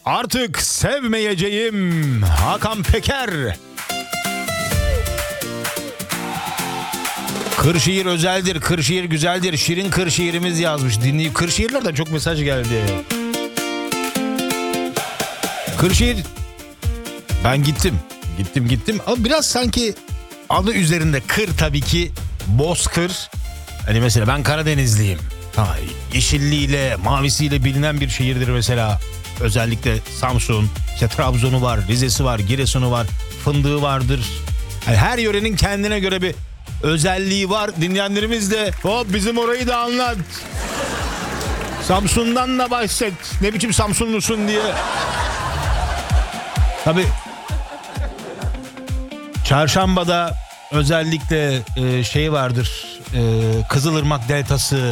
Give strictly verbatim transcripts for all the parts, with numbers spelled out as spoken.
Artık sevmeyeceğim. Hakan Peker. Kırşehir özeldir, Kırşehir güzeldir. Şirin Kırşehir'imiz yazmış. Dinleyip Kırşehirlerden çok mesaj geldi. Kırşehir, ben gittim. Gittim gittim ama biraz sanki adı üzerinde kır, tabii ki Bozkır. Hani mesela ben Karadenizliyim. Ha, yeşilliğiyle, mavisiyle bilinen bir şehirdir mesela. Özellikle Samsun, işte Trabzon'u var, Rize'si var, Giresun'u var, fındığı vardır. Yani her yörenin kendine göre bir özelliği var. Dinleyenlerimiz de hop bizim orayı da anlat. Samsun'dan da bahset. Ne biçim Samsunlusun diye. Tabii Çarşamba'da özellikle e, şey vardır. E, Kızılırmak Deltası.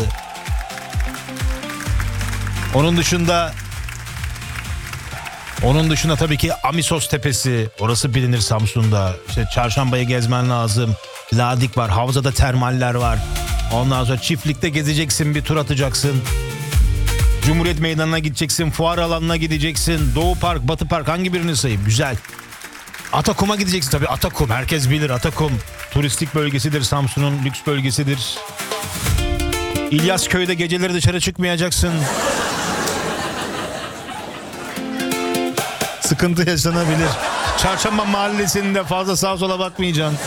Onun dışında Onun dışında tabii ki Amisos Tepesi. Orası bilinir Samsun'da. İşte Çarşamba'yı gezmen lazım. Ladik var. Havzada termaller var. Ondan sonra çiftlikte gezeceksin. Bir tur atacaksın. Cumhuriyet Meydanı'na gideceksin. Fuar alanına gideceksin. Doğu Park, Batı Park, hangi birini sayayım? Güzel. Atakum'a gideceksin tabii. Atakum. Herkes bilir. Atakum turistik bölgesidir. Samsun'un lüks bölgesidir. İlyasköy'de geceleri dışarı çıkmayacaksın. Sıkıntı yaşanabilir. Çarşamba Mahallesi'nde fazla sağa sola bakmayacaksın.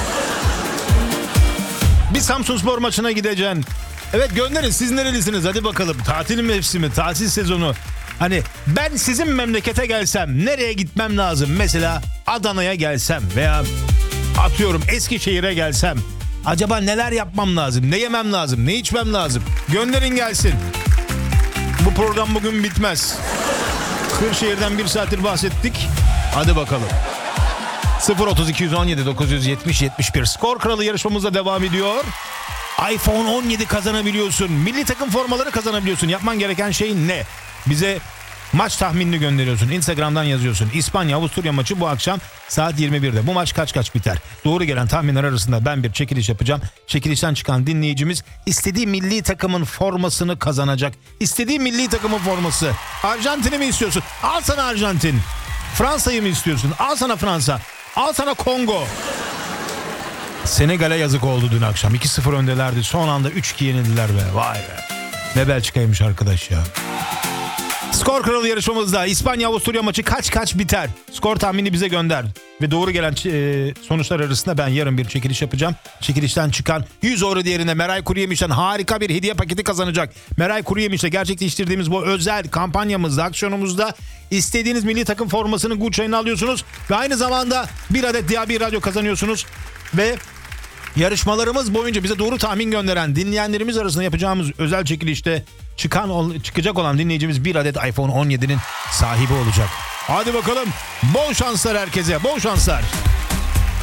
Bir Samsunspor maçına gideceksin. Evet, gönderin, siz nerelisiniz, hadi bakalım. Tatil mevsimi, tatil sezonu. Hani ben sizin memlekete gelsem nereye gitmem lazım? Mesela Adana'ya gelsem veya atıyorum Eskişehir'e gelsem acaba neler yapmam lazım? Ne yemem lazım? Ne içmem lazım? Gönderin gelsin. Bu program bugün bitmez. Kırşehir'den bir saattir bahsettik. Hadi bakalım. sıfır otuz iki on yedi dokuz yetmiş yetmiş bir Skor Kralı yarışmamızda devam ediyor. iPhone on yedi kazanabiliyorsun. Milli takım formaları kazanabiliyorsun. Yapman gereken şey ne? Bize maç tahminini gönderiyorsun. Instagram'dan yazıyorsun. İspanya-Avusturya maçı bu akşam saat yirmi birde. Bu maç kaç kaç biter? Doğru gelen tahminler arasında ben bir çekiliş yapacağım. Çekilişten çıkan dinleyicimiz istediği milli takımın formasını kazanacak. İstediği milli takımın forması. Arjantin'i mi istiyorsun? Al sana Arjantin. Fransa'yı mı istiyorsun? Al sana Fransa. Al sana Kongo. Senegal'e yazık oldu dün akşam. iki sıfır öndelerdi. Son anda üç iki yenildiler be. Vay be. Ne Belçika'ymış arkadaş ya. Skor Kralı yarışmamızda İspanya-Avusturya maçı kaç kaç biter? Skor tahmini bize gönder. Ve doğru gelen e, sonuçlar arasında ben yarın bir çekiliş yapacağım. Çekilişten çıkan yüz euro değerinde Meray Kuruyemiş'ten harika bir hediye paketi kazanacak. Meray Kuruyemiş'le gerçekleştirdiğimiz bu özel kampanyamızda, aksiyonumuzda istediğiniz milli takım formasını Gucci'ni alıyorsunuz. Ve aynı zamanda bir adet Diyabi Radyo kazanıyorsunuz. Ve yarışmalarımız boyunca bize doğru tahmin gönderen dinleyenlerimiz arasında yapacağımız özel çekilişte çıkan çıkacak olan dinleyicimiz bir adet iPhone on yedinin sahibi olacak. Hadi bakalım. Bol şanslar herkese. Bol şanslar.